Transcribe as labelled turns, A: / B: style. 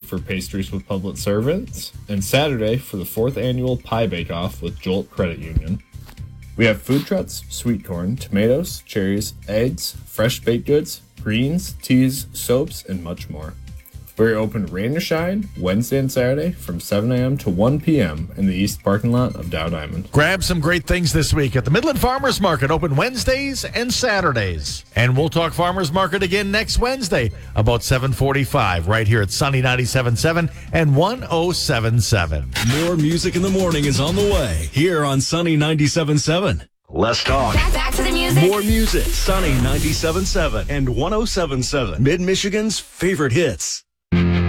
A: for pastries with public servants, and Saturday for the 4th annual Pie Bake-Off with Jolt Credit Union. We have food trucks, sweet corn, tomatoes, cherries, eggs, fresh baked goods, greens, teas, soaps, and much more. We're open rain or shine, Wednesday and Saturday from 7 a.m. to 1 p.m. in the east parking lot of Dow Diamond.
B: Grab some great things this week at the Midland Farmers Market, open Wednesdays and Saturdays. And we'll talk Farmers Market again next Wednesday about 7:45 right here at Sunny 97.7 and 107.7.
C: More music in the morning is on the way here on Sunny 97.7. Less talk.
D: Back to the music.
C: More music. Sunny 97.7 and 107.7. Mid-Michigan's favorite hits.